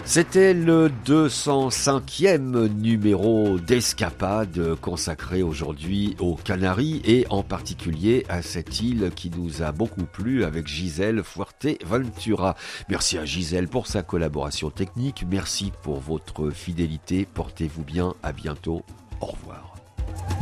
C'était le 205e numéro d'Escapade consacré aujourd'hui aux Canaries et en particulier à cette île qui nous a beaucoup plu avec Gisèle Fuerteventura. Merci à Gisèle pour sa collaboration technique. Merci pour votre fidélité. Portez-vous bien. À bientôt. Au revoir.